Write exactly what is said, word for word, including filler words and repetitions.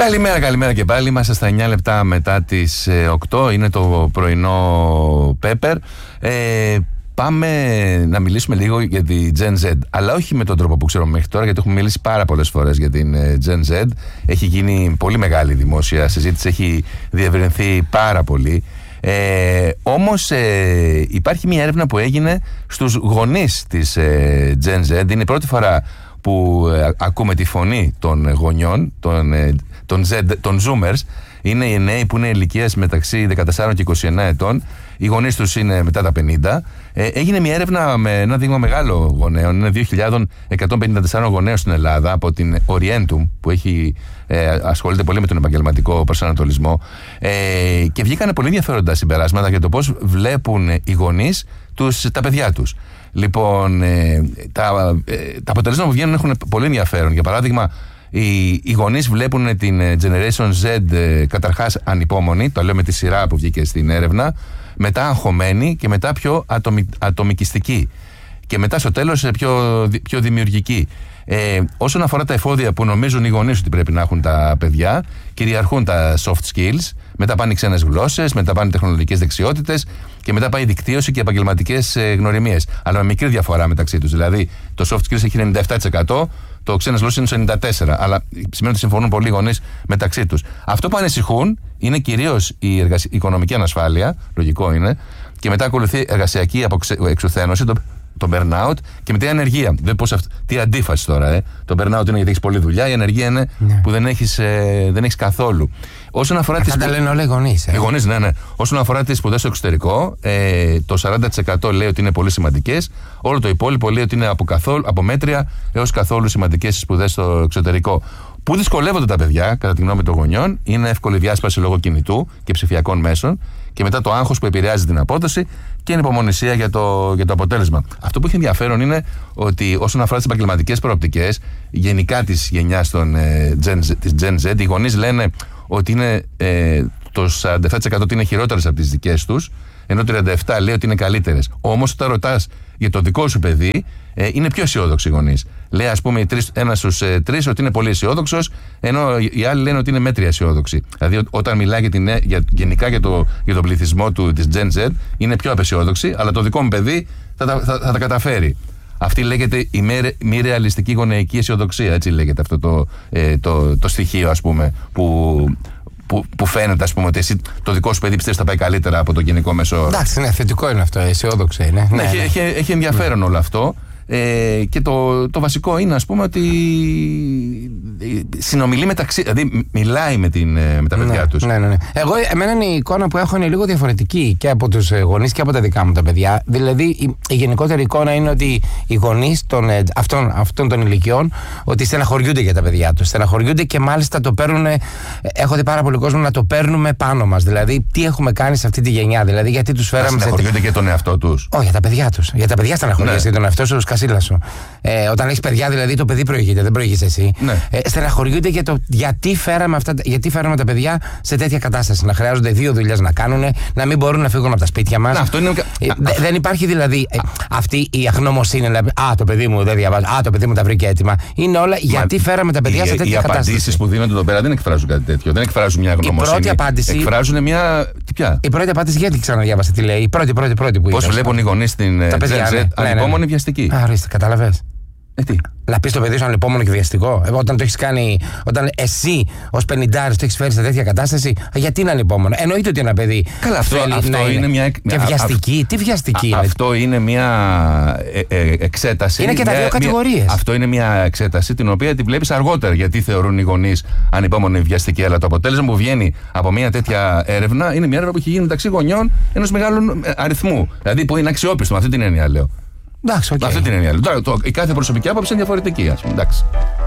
Καλημέρα, καλημέρα και πάλι. Είμαστε στα εννιά λεπτά μετά τις οκτώ. Είναι το πρωινό Pepper. Ε, πάμε να μιλήσουμε λίγο για τη Gen Z. Αλλά όχι με τον τρόπο που ξέρουμε μέχρι τώρα, γιατί έχουμε μιλήσει πάρα πολλές φορές για την Gen Z. Έχει γίνει πολύ μεγάλη δημόσια συζήτηση, έχει διευρυνθεί πάρα πολύ. Ε, όμως ε, υπάρχει μια έρευνα που έγινε στους γονείς της ε, Gen Z. Είναι η πρώτη φορά που ε, ακούμε τη φωνή των γονιών, των, ε, των, Z, των Zoomers. Είναι οι νέοι που είναι ηλικίας μεταξύ δεκατεσσάρων και είκοσι εννέα ετών. Οι γονείς τους είναι μετά τα πενήντα. Ε, έγινε μια έρευνα με ένα δείγμα μεγάλο γονέων. Είναι δύο χιλιάδες εκατόν πενήντα τέσσερα γονέων στην Ελλάδα από την Orientum, που έχει, ε, ασχολείται πολύ με τον επαγγελματικό προσανατολισμό. Ε, και βγήκαν πολύ ενδιαφέροντα συμπεράσματα για το πώς βλέπουν οι γονείς τους, τα παιδιά τους. Λοιπόν, ε, τα, ε, τα αποτελέσματα που βγαίνουν έχουν πολύ ενδιαφέρον. Για παράδειγμα, οι, οι γονείς βλέπουν την Generation Z ε, καταρχάς ανυπόμονη, το λέω με τη σειρά που βγήκε στην έρευνα, μετά αγχωμένη και μετά πιο ατομι, ατομικιστική. Και μετά στο τέλος πιο, πιο δημιουργική. Ε, όσον αφορά τα εφόδια που νομίζουν οι γονείς ότι πρέπει να έχουν τα παιδιά, κυριαρχούν τα soft skills, μετά πάνε οι ξένες γλώσσες, μετά πάνε οι τεχνολογικές δεξιότητες και μετά πάει η δικτύωση και επαγγελματικές ε, γνωριμίες. Αλλά με μικρή διαφορά μεταξύ τους. Δηλαδή το soft skills έχει ενενήντα επτά τοις εκατό, το ξένες γλώσσες είναι στο ενενήντα τέσσερα τοις εκατό. Αλλά σημαίνει ότι συμφωνούν πολλοί γονείς μεταξύ τους. Αυτό που ανησυχούν είναι κυρίως η, εργασ... η οικονομική ανασφάλεια, λογικό είναι, και μετά ακολουθεί εργασιακή εξουθένωση, το, το burnout και μετά η ανεργία. Δεν πώς αυ... Τι αντίφαση τώρα, ε. Το burnout είναι γιατί έχεις πολλή δουλειά, η ανεργία είναι ναι. που δεν έχεις, ε, δεν έχεις καθόλου. Όσον αφορά Αυτά τις... τα λένε όλοι οι γονείς. Ε. Οι γονείς, ναι, ναι. Όσον αφορά τις σπουδές στο εξωτερικό, ε, το σαράντα τοις εκατό λέει ότι είναι πολύ σημαντικές. Όλο το υπόλοιπο λέει ότι είναι από, καθόλου, από μέτρια έως καθόλου σημαντικές σπουδές στο εξωτερικό. Πού δυσκολεύονται τα παιδιά, κατά τη γνώμη των γονιών, είναι εύκολη διάσπαση λόγω κινητού και ψηφιακών μέσων και μετά το άγχος που επηρεάζει την απόδοση και η ανυπομονησία για το, για το αποτέλεσμα. Αυτό που έχει ενδιαφέρον είναι ότι όσον αφορά τις επαγγελματικές προοπτικές, γενικά της γενιάς των, ε, Gen, της Gen Z, οι γονείς λένε ότι είναι, ε, το σαράντα επτά τοις εκατό ότι είναι χειρότερες από τις δικές τους, ενώ το τριάντα επτά τοις εκατό λέει ότι είναι καλύτερες. Όμως όταν ρωτάς για το δικό σου παιδί, ε, είναι πιο αισιόδοξοι οι γονείς. Λέει, ας πούμε, ένας στους ε, τρεις ότι είναι πολύ αισιόδοξος, ενώ οι άλλοι λένε ότι είναι μέτρια αισιόδοξοι. Δηλαδή, ό, όταν μιλάει για την, για, γενικά για, το, για τον πληθυσμό του, της Gen Z, είναι πιο απαισιόδοξοι, αλλά το δικό μου παιδί θα τα, θα, θα τα καταφέρει. Αυτή λέγεται η μη, μη ρεαλιστική γονεϊκή αισιοδοξία. Έτσι λέγεται αυτό το, ε, το, το στοιχείο, ας πούμε, που. Που, που φαίνεται, ας πούμε, ότι εσύ το δικό σου παιδί πιστεύεις θα πάει καλύτερα από το γενικό μέσο όρο. Εντάξει, ναι, θετικό είναι αυτό, αισιόδοξο είναι. Ναι, ναι, έχει, ναι. Έχει, έχει ενδιαφέρον ναι. όλο αυτό. Ε, και το, το βασικό είναι, ας πούμε, ότι συνομιλεί μεταξύ, δηλαδή μιλάει με, την, με τα παιδιά ναι, τους. Ναι, ναι, ναι. Εγώ, εμένα η εικόνα που έχω είναι λίγο διαφορετική και από τους γονείς και από τα δικά μου τα παιδιά. Δηλαδή, η, η γενικότερη εικόνα είναι ότι οι γονείς των, αυτών, αυτών των ηλικιών ότι στεναχωριούνται για τα παιδιά τους. Στεναχωριούνται και μάλιστα το παίρνουν. Έχω δει πάρα πολύ κόσμο να το παίρνουμε πάνω μας. Δηλαδή, τι έχουμε κάνει σε αυτή τη γενιά. Δηλαδή, γιατί τους φέραμε. Στεναχωριούνται και τον εαυτό τους. Όχι, για τα παιδιά τους. Για τα παιδιά στεναχωριούνται για τον εαυτό σου. Σου. Ε, όταν έχεις παιδιά, δηλαδή το παιδί προηγείται, δεν προηγείσαι εσύ. Ναι. Ε, στεναχωριούνται για το γιατί φέραμε, αυτά, γιατί φέραμε τα παιδιά σε τέτοια κατάσταση. Να χρειάζονται δύο δουλειές να κάνουν, να μην μπορούν να φύγουν από τα σπίτια μας. Να, είναι... ε, δε, δεν υπάρχει δηλαδή ε, αυτή η αγνωμοσύνη. Δηλαδή, α, το παιδί μου δεν διαβάζει, α, το παιδί μου τα βρήκε έτοιμα. Είναι όλα γιατί Μα, φέραμε τα παιδιά οι, σε τέτοια οι κατάσταση. Οι απαντήσεις που δίνονται εδώ πέρα δεν εκφράζουν κάτι τέτοιο. Δεν εκφράζουν μια αγνωμοσύνη. Η πρώτη απάντηση. Εκφράζουν μια. Τι πια. Η πρώτη απάντηση, γιατί ξαναδιάβασα τι λέει. Η πρώτη, πρώτη, πρώτη που πώς βλέπουν οι γονείς στην Gen Z, ανυπόμονη βιαστική. Α, ορίστε, κατάλαβες. Ε, τι. Να πει το παιδί σου ανυπόμονο και βιαστικό. Ε, όταν το έχει κάνει, όταν εσύ ω πενηντάρης το έχει φέρει σε τέτοια κατάσταση, γιατί είναι ανυπόμονο. Εννοείται ότι ένα παιδί. Καλά, αυτό, αυτό είναι, είναι μια. Και βιαστική. Α, τι βιαστική α, είναι. Αυτό είναι μια ε, ε, εξέταση. Είναι και τα δύο κατηγορίες. Αυτό είναι μια εξέταση την οποία την βλέπει αργότερα. Γιατί θεωρούν οι γονείς ανυπόμονοι βιαστικοί. Αλλά το αποτέλεσμα που βγαίνει από μια τέτοια έρευνα είναι μια έρευνα που έχει γίνει μεταξύ γονιών ενός μεγάλου αριθμού. Δηλαδή που είναι αξιόπιστο, με αυτή την έννοια λέω. Εντάξει, okay. Αυτή την έννοια. Τώρα, το, η κάθε προσωπική άποψη είναι διαφορετική, ας πούμε. Εντάξει.